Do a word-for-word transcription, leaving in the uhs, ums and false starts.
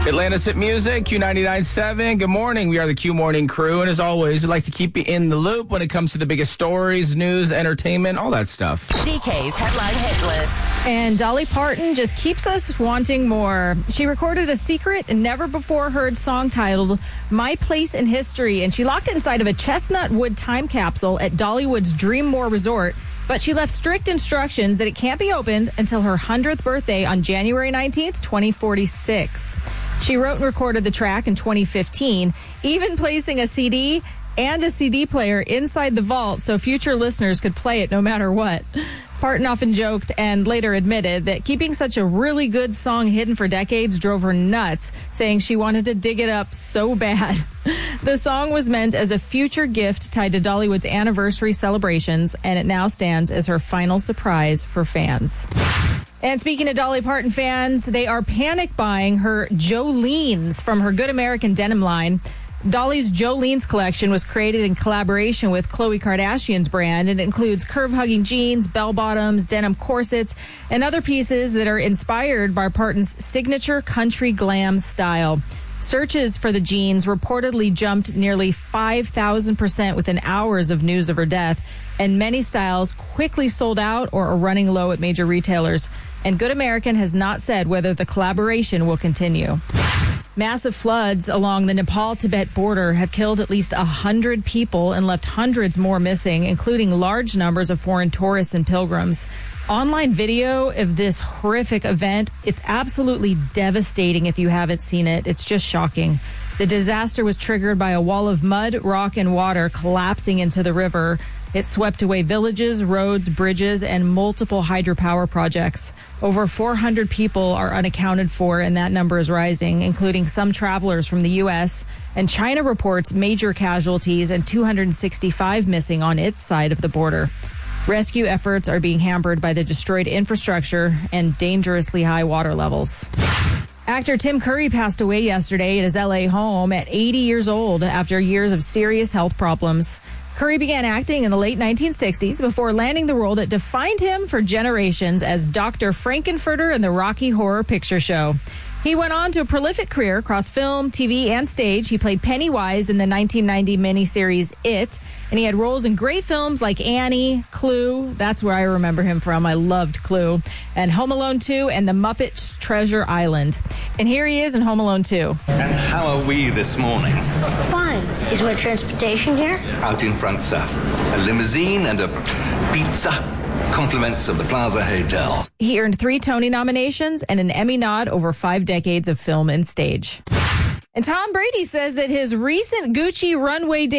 Atlantis at Music, Q ninety-nine point seven. Good morning. We are the Q Morning Crew. And as always, we'd like to keep you in the loop when it comes to the biggest stories, news, entertainment, all that stuff. D K's Headline Hit List. And Dolly Parton just keeps us wanting more. She recorded a secret and never-before-heard song titled My Place in History, and she locked it inside of a chestnut wood time capsule at Dollywood's Dreammore Resort. But she left strict instructions that it can't be opened until her hundredth birthday on January nineteenth, twenty forty-six. She wrote and recorded the track in twenty fifteen, even placing a C D and a C D player inside the vault so future listeners could play it no matter what. Parton often joked and later admitted that keeping such a really good song hidden for decades drove her nuts, saying she wanted to dig it up so bad. The song was meant as a future gift tied to Dollywood's anniversary celebrations, and it now stands as her final surprise for fans. And speaking of Dolly Parton fans, they are panic buying her Jolene's from her Good American denim line. Dolly's Jolene's collection was created in collaboration with Khloe Kardashian's brand, and it includes curve-hugging jeans, bell-bottoms, denim corsets, and other pieces that are inspired by Parton's signature country glam style. Searches for the jeans reportedly jumped nearly five thousand percent within hours of news of her death, and many styles quickly sold out or are running low at major retailers. And Good American has not said whether the collaboration will continue. Massive floods along the Nepal-Tibet border have killed at least one hundred people and left hundreds more missing, including large numbers of foreign tourists and pilgrims. Online video of this horrific event, it's absolutely devastating if you haven't seen it. It's just shocking. The disaster was triggered by a wall of mud, rock, and water collapsing into the river. It swept away villages, roads, bridges, and multiple hydropower projects. Over four hundred people are unaccounted for, and that number is rising, including some travelers from the U S. And China reports major casualties and two hundred sixty-five missing on its side of the border. Rescue efforts are being hampered by the destroyed infrastructure and dangerously high water levels. Actor Tim Curry passed away yesterday at his L A home at eighty years old after years of serious health problems. Curry began acting in the late nineteen sixties before landing the role that defined him for generations as Doctor Frankenfurter in the Rocky Horror Picture Show. He went on to a prolific career across film, T V, and stage. He played Pennywise in the nineteen ninety miniseries It, and he had roles in great films like Annie, Clue, that's where I remember him from, I loved Clue, and Home Alone two and The Muppets Treasure Island. And here he is in Home Alone two. And how are we this morning? Fine. Is my transportation here? Out in front, sir. A limousine and a pizza. Compliments of the Plaza Hotel. He earned three Tony nominations and an Emmy nod over five decades of film and stage. And Tom Brady says that his recent Gucci runway